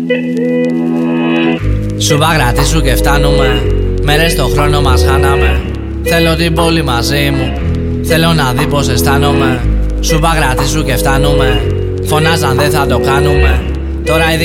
Σου κρατήσου και φτάνουμε. Μέρες το χρόνο μας χάναμε. Θέλω την πόλη μαζί μου. Θέλω να δει πως αισθάνομαι. Σου κρατήσου και φτάνουμε. Φωνάζαν δεν θα το κάνουμε. Τώρα η